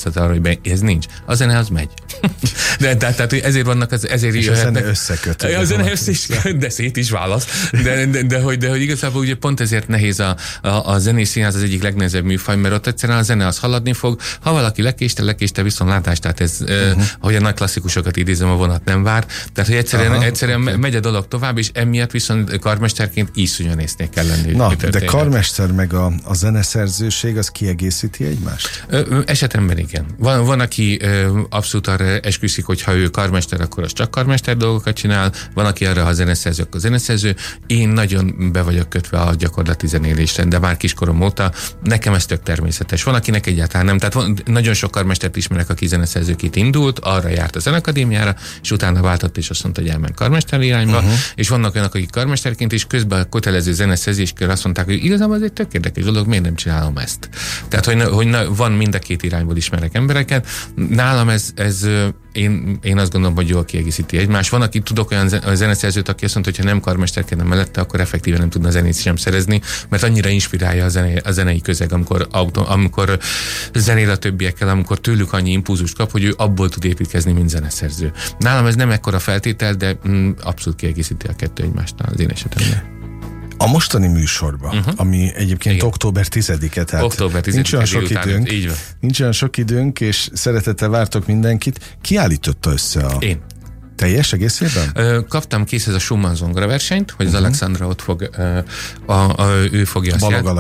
piacot arra, hogy ez nincs. A zene az megy. Tehát ezért vannak, ezért és jöhetnek. A zene összekötő. A zene de szét is választ. De hogy igazából ugye pont ezért nehéz a zenés színház az egyik legnehezebb műfaj, mert ott egyszerűen a zene az haladni fog. Ha valaki lekéste viszontlátás, tehát ez, hogy a nagy klasszikusokat idézem, a vonat nem vár. Tehát, hogy egyszerűen megy a dolog tovább, és emiatt viszont karmesterként iszonyan észnék kell lenni. Na, de karmester meg a zeneszerzőség, az kiegészíti egymást? Esetemben igen. Van aki abszolút arra esküszik, hogy ha ő karmester, akkor az csak karmester dolgokat csinál, van, aki arra, ha zeneszerző, akkor zeneszerző. Én nagyon be vagyok kötve a gyakorlati zenélésre, de már kiskorom óta nekem ez tök természetes. Van, akinek egyáltalán nem. Tehát nagyon sok karmestert ismerek, aki zeneszerzőként indult, arra járt a Zenakadémiára, és utána váltott, és azt mondta, hogy elment karmester irányba, és vannak olyanok, akik karmesterként, és közben a kötelező zeneszerzéskör azt mondták, hogy igazából ez egy tök érdekes dolog, miért nem csinálom ezt. Tehát, hogy van mind a két irányból ismerek embereket. Nálam én azt gondolom, hogy jól kiegészíti egymást. Van, aki tudok olyan zeneszerzőt, aki azt mondta, hogy ha nem karmesterkedne mellette, akkor effektíven nem tudna zenét sem szerezni, mert annyira inspirálja a zenei közeg, amikor zenél a többiekkel, amikor tőlük annyi impulzust kap, hogy ő abból tud építkezni, mint zeneszerző. Nálam ez nem ekkora feltétel, de abszolút kiegészíti a kettő egymástán az én esetemben. A mostani műsorban, ami egyébként október 10-e, tehát október 10-e nincs olyan sok időnk, és szeretettel vártok mindenkit. Ki állította össze Én. Teljes egészében? Kaptam készhez a Schumann zongora versenyt, hogy az Alexandra ott fog, ő fogja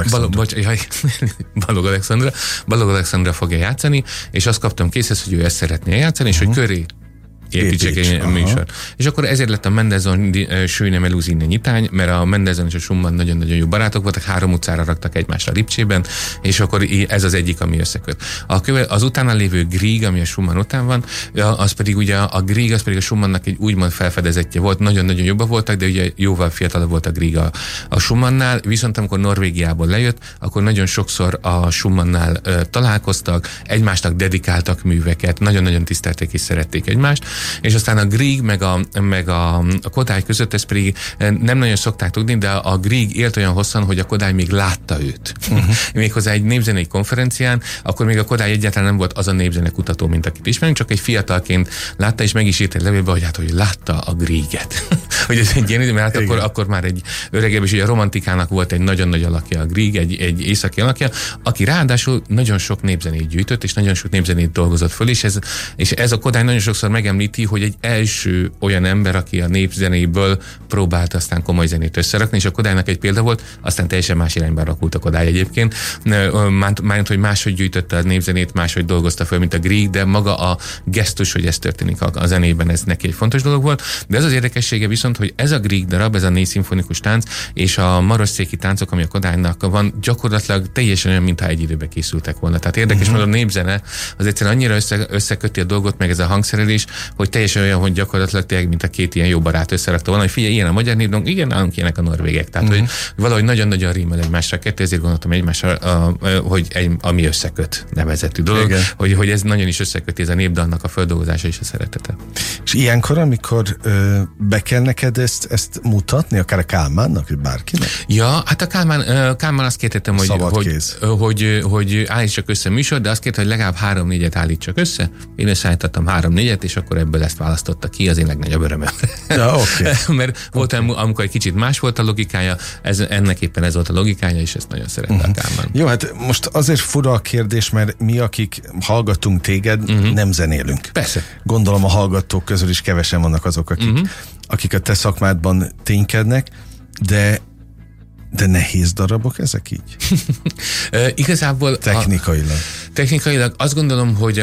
Balog Alexandra fogja játszani, és azt kaptam készhez, hogy ő ezt szeretné játszani, és hogy köré építsek egy műsor. És akkor ezért lett a Mendelssohn Schöne Melusine nyitány, mert a Mendelssohn és a Schumann nagyon-nagyon jó barátok voltak, 3 utcára raktak egymásra Lipcsében, és akkor ez az egyik, ami összeköt. Az utána lévő Grieg, ami a Schumann után van, az pedig ugye a Grieg, az pedig a Schumannnak egy úgymond felfedezetje volt, nagyon-nagyon jobban voltak, de ugye jóval fiatalabb volt a Grieg a Schumannál, viszont amikor Norvégiából lejött, akkor nagyon sokszor a Schumannál találkoztak, egymásnak dedikáltak műveket, nagyon-nagyon tisztelték és szerették egymást, és aztán a Grieg meg a Kodály között, ezt pedig nem nagyon szokták tudni, de a Grieg élt olyan hosszan, hogy a Kodály még látta őt. Méghozzá egy népzenei konferencián, akkor még a Kodály egyáltalán nem volt az a népzenekutató, mint akit ismerünk, csak egy fiatalként látta, és meg is írt egy levélbe, hogy látta a Grieget. Hogy ez egy ilyen, mert akkor már egy öregebb, és ugye a romantikának volt egy nagyon nagy alakja, a Grieg, egy északi alakja, aki ráadásul nagyon sok népzenét gyűjtött, és nagyon sok népzenét dolgozott föl, és ez a Kodály nagyon sokszor megemlíti, hogy egy első olyan ember, aki a népzenéből próbált aztán komoly zenét összerakni, és a Kodálynak egy példa volt, aztán teljesen más irányba alakult a Kodály egyébként. Mármint, hogy máshogy gyűjtötte a népzenét, máshogy dolgozta föl, mint a Grieg, de maga a gesztus, hogy ez történik a zenében, ez neki egy fontos dolog volt. De ez az érdekessége viszont, hogy ez a Grieg darab, ez a 4 szimfonikus tánc, és a marosszéki táncok, ami a Kodálynak van, gyakorlatilag teljesen olyan, mintha egy időben készültek volna. Tehát érdekes, mert a népzene az egyszerűen annyira összeköti a dolgot, meg ez a hangszerelés, hogy teljesen olyan, hogy gyakorlatilag tényleg, mint a két ilyen jó barát összerakta volna, hogy figyelj, ilyen a magyar népdalok, igen, nálunk ilyenek a norvégek. Tehát, hogy valahogy nagyon-nagyon rímel egymásra kettő, ezért gondoltam egymásra, hogy ami összeköt nevezetű dolog, hogy ez nagyon is összeköti, ez a népdalnak a földolgozása és a szeretete. És ilyenkor, amikor be kell neked ezt mutatni, akár a Kálmánnak, vagy bárkinek? Ja, hát a Kálmán azt kértem, hogy állítsak össze műsor, de azt kérte, hogy legalább 3-4-et állítsak össze. Én összeállítottam 3-4-et, és akkor ebből ezt választotta ki, az én legnagyobb örömöm. Ja, okay. Mert volt amikor egy kicsit más volt a logikája, ennek éppen ez volt a logikája, és ezt nagyon szerette a Kálmán. Jó, hát most azért fura a kérdés, mert mi, akik hallgatunk téged, nem zenélünk. Persze. Gondolom a hallgatók közül is kevesen vannak azok, akik a te szakmádban ténykednek, de nehéz darabok ezek így? Igazából... Technikailag azt gondolom, hogy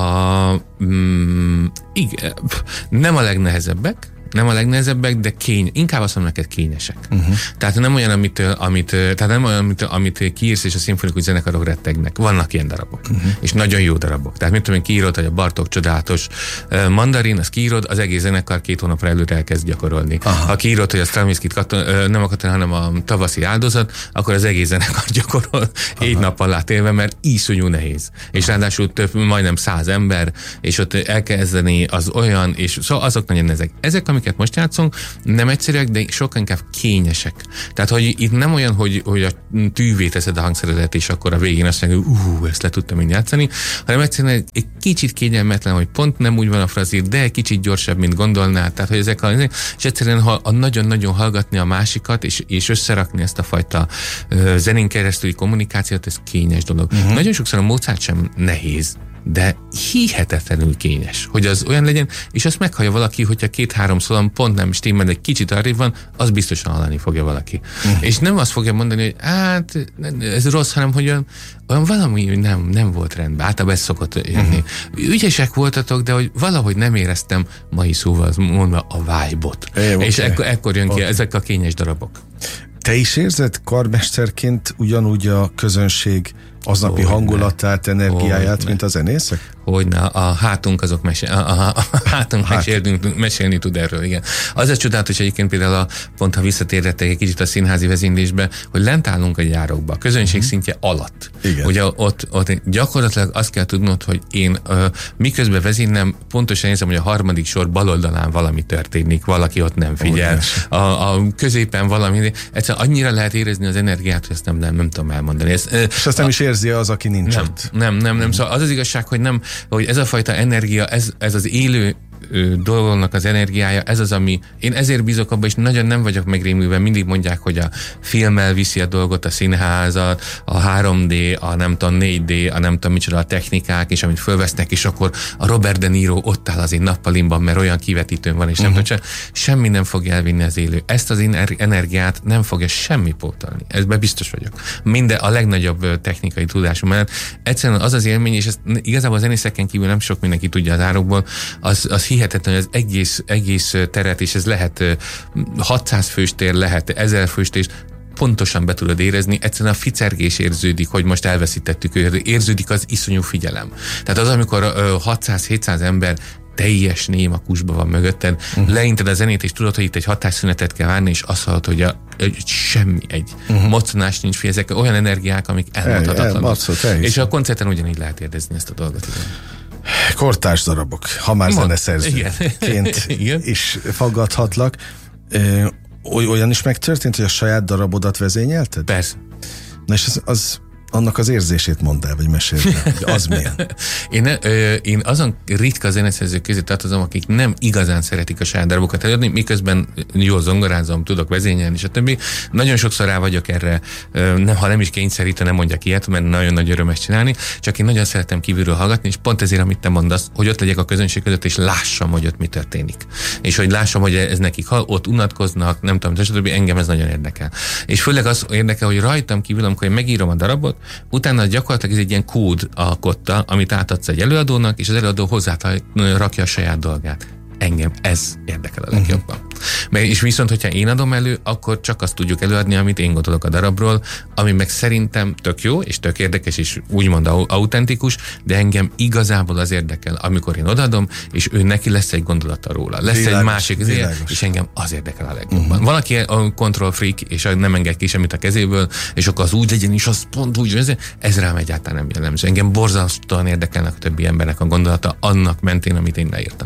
nem a legnehezebbek, de inkább azt mondom neked kényesek. Tehát nem olyan, amit kiírsz, és a szimfonikus zenekarok rettegnek. Vannak ilyen darabok. És nagyon jó darabok. Tehát mit tudom én, kiírod, hogy a Bartók csodálatos Mandarin, az kiírod, az egész zenekar 2 hónapra előre elkezd gyakorolni. Ha kiírod, hogy a Stravinskit nem a Katon, hanem a Tavaszi áldozat, akkor az egész zenekar gyakorol 7 nappal átélve, mert iszonyú nehéz. És ráadásul majdnem 100 ember, és ott elkezdeni az olyan, és szóval azok nagyon ezek. Ezek, amiket most játszunk, nem egyszerűek, de sokkal inkább kényesek. Tehát, hogy itt nem olyan, hogy a tűvé teszed a hangszeredet, és akkor a végén azt mondja, hogy ezt le tudtam én játszani, hanem egyszerűen egy kicsit kényelmetlen, hogy pont nem úgy van a frazír, de egy kicsit gyorsabb, mint gondolnál. Tehát, hogy és egyszerűen nagyon-nagyon hallgatni a másikat, és összerakni ezt a fajta zenén keresztüli kommunikációt, ez kényes dolog. Nagyon sokszor a Mozart sem nehéz, de hihetetlenül kényes, hogy az olyan legyen, és azt meghallja valaki, hogyha 2-3 szólam pont nem stimmel, egy kicsit arrébb van, az biztosan hallani fogja valaki. És nem azt fogja mondani, hogy hát ez rossz, hanem hogy olyan valami nem volt rendben. Általában ez szokott jönni. Ügyesek voltatok, de hogy valahogy nem éreztem, mai szóval mondva, a vibe-ot. És ekkor jön ki ezek a kényes darabok. Te is érzed karmesterként ugyanúgy a közönség aznapi hangulatát, energiáját, mint a zenészek? Hogyne, a hátunk azok mesélni tud erről, igen. Az a csodálatos egyébként például pont ha visszatérhettek egy kicsit a színházi vezénylésbe, hogy lent állunk a gyárokba, a közönség szintje alatt. Igen. Ugye ott gyakorlatilag azt kell tudnod, hogy én miközben vezénylem, pontosan érzem, hogy a harmadik sor bal oldalán valami történik, valaki ott nem figyel. A középen valami, egyszerűen annyira lehet érezni az energiát, hogy ezt nem tudom elmondani. És azt nem is érzi az, aki nincs ott. Nem. Szóval az igazság, hogy ez a fajta energia, ez az élő dolognak az energiája, ez az, ami én ezért bízok abban, és nagyon nem vagyok megrémülve, mindig mondják, hogy a filmmel viszi a dolgot, a színházat, a 3D, a nem tudom 4D, a nem tudom micsoda a technikák, és amit fölvesznek, és akkor a Robert De Niro ott áll az én nappalimban, mert olyan kivetítőn van, és nem tudom, semmi nem fogja elvinni az élő. Ezt az energiát nem fogja semmi pótolni. Ezben biztos vagyok. Minden a legnagyobb technikai tudásom mellett. Egyszerűen az élmény, és ezt igazából a zenészeken kívül nem sok mindenki tudja az árokból, az hihetetlen, hogy az egész teret, és ez lehet 600 fős tér, lehet 1000 fős tér, pontosan be tudod érezni, egyszerűen a ficergés érződik, hogy most elveszítettük őt, érződik az iszonyú figyelem. Tehát az, amikor 600-700 ember teljes néma kusba van mögötted, leinted a zenét, és tudod, hogy itt egy hatásszünetet kell várni, és azt hallod, hogy semmi, egy moccanás nincs fél, ezek olyan energiák, amik elmondhatatlanok. És a koncerten ugyanígy lehet érdezni ezt a dolgot. Kortárs darabok, ha már zeneszerzőként is faggathatlak. Olyan is megtörtént, hogy a saját darabodat vezényelted? Persze. Na és annak az érzését mondd el, vagy meséld el, hogy az milyen. Én azon ritka zeneszerzők közé tartozom, akik nem igazán szeretik a saját darabokat előadni, miközben jól zongorázom, tudok vezényelni, stb. Nagyon sokszor rá vagyok erre, ha nem is kényszerítve, nem mondjak ilyet, mert nagyon nagy öröm ezt csinálni, csak én nagyon szeretem kívülről hallgatni, és pont ezért, amit te mondasz, hogy ott legyek a közönség között, és lássam, hogy ott mi történik. És hogy lássam, hogy ez nekik ott unatkoznak, nem tudom, stb. Engem ez nagyon érdekel. És főleg az érdekel, hogy rajtam kívül, amikor én megírom a darabot, utána gyakorlatilag ez egy ilyen kód alkotta, amit átadsz egy előadónak, és az előadó hozzá rakja a saját dolgát. Engem ez érdekel a legjobban. És viszont, hogyha én adom elő, akkor csak azt tudjuk előadni, amit én gondolok a darabról, ami meg szerintem tök jó, és tök érdekes, és úgymond autentikus, de engem igazából az érdekel, amikor én odadom, és ő neki lesz egy gondolata róla. Lesz egy másik, és engem az érdekel a legjobban. Van, aki a control freak, és nem enged ki semmit a kezéből, és akkor az úgy legyen, és az pont úgy, ez rám egyáltalán nem jellemző. Engem borzasztóan érdekelnek a többi embernek a gondolata annak mentén, amit én leírtam.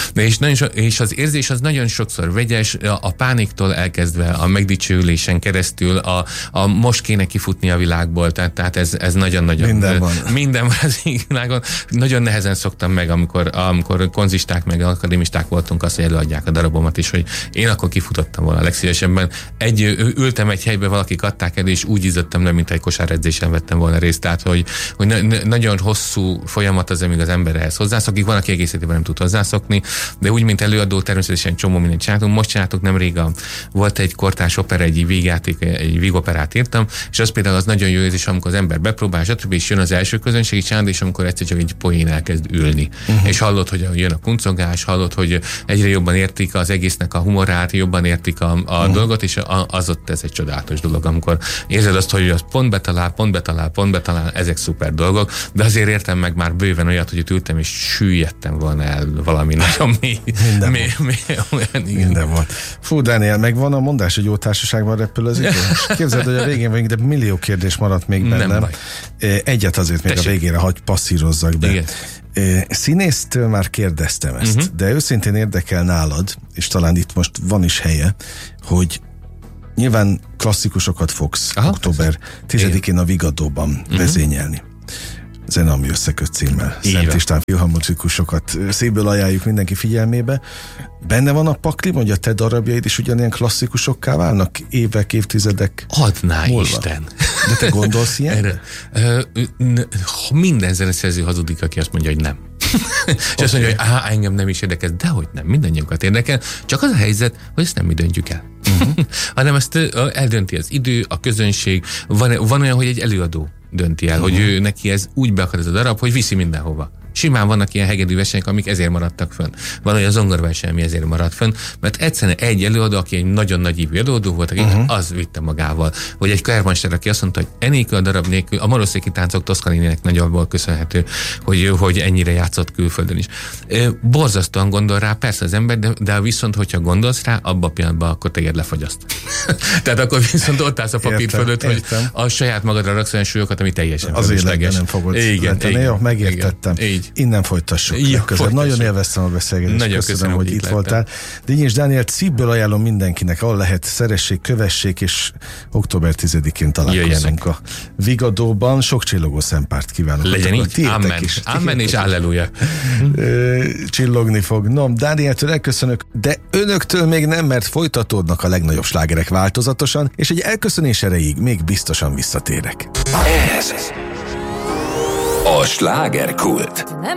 És az érzés az nagyon sokszor vegyes, a pániktól elkezdve, a megdicsőülésen keresztül, a most kéne kifutni a világból, tehát ez nagyon-nagyon... Minden van az világon. Nagyon nehezen szoktam meg, amikor konzisták meg akadémisták voltunk, azt, hogy előadják a darabomat is, hogy én akkor kifutottam volna legszívesebben. Ültem egy helybe, valakik adták el, és úgy izzadtam le, mint egy kosáredzésen vettem volna részt, tehát hogy nagyon hosszú folyamat az, amíg az ember ehhez hozzászokik. Van, aki egészítében nem tud hozzászokni, de úgy, mint előadó, természetesen csomó mindent csináltunk. Most csináltuk nemrég, volt egy kortárs opera, egy vígjáték, egy vígoperát írtam, és az például az nagyon jó érzés, amikor az ember bepróbál, stb. És jön az első közönségi család, és amikor egyszer csak egy poén elkezd ülni. És hallod, hogy jön a kuncogás, hallod, hogy egyre jobban értik az egésznek a humorát, jobban értik a dolgot, és az ott ez egy csodálatos dolog, amikor érzed azt, hogy az pont betalál, ezek szuper dolgok, de azért értem meg már bőven olyat, hogy ott ültem, és süllyedtem volna el valami nagyon mély. Minden volt. Fú, Dániel, megvan a mondás, hogy jó társaságban repül az idő. Képzeld, hogy a végén vagyunk, de millió kérdés maradt még bennem. Egyet azért még a végére, hagy passzírozzak be. Igen. Színésztől már kérdeztem ezt, de őszintén érdekel nálad, és talán itt most van is helye, hogy nyilván klasszikusokat fogsz október 10-én a Vigadóban vezényelni. Zene, ami összeköt címmel. Szent István filharmonikusokat szívből ajánljuk mindenki figyelmébe. Benne van a pakli, hogy a te darabjaid is ugyanilyen klasszikusokká válnak évek, évtizedek Adná múlva? Isten! De te gondolsz ilyenre? Minden zeneszerző hazudik, aki azt mondja, hogy nem. És azt mondja, hogy engem nem is érdekel, dehogy nem, mindannyiunkat érdekel, csak az a helyzet, hogy ezt nem mi döntjük el. Hanem ezt eldönti az idő, a közönség, van olyan, hogy egy előadó dönti el, hogy ő neki ez úgy beakad ez a darab, hogy viszi mindenhova. Simán vannak ilyen hegedű versenyek, amik ezért maradtak fönn. Van olyan zongorverseny, ami ezért maradt fönn, mert egyszerűen egy előadó, aki egy nagyon nagy ívű előadó volt, az vitte magával. Vagy egy Kármester, aki azt mondta, hogy enélkül a darab nélkül, a Maroszéki táncok Toscanininek nagyjából köszönhető, hogy ennyire játszott külföldön is. Borzasztóan gondol rá, persze az ember, de viszont, hogyha gondolsz rá, abban a pillanatban akkor téged lefagyaszt. Tehát akkor viszont ott állsz a papír fölött, hogy a saját magadra raksz olyan súlyokat, ami teljesen fölösleges. Nem fogod lettenni. Jó, megértettem. Innen folytassuk. Nagyon élveztem a beszélgetést. Nagyon köszönöm, hogy itt voltál. Dinnyés Dánielt szívből ajánlom mindenkinek, ahol lehet, szeressék, kövessék, és október 10-én találkozunk a Vigadóban. Sok csillogó szempárt kívánok. Legyen így. Amen és alleluja. Csillogni fog. No, Dánieltől elköszönök, de önöktől még nem, mert folytatódnak a legnagyobb slágerek változatosan, és egy elköszönés erejéig még biztosan visszatérek. Ez a slágerkult.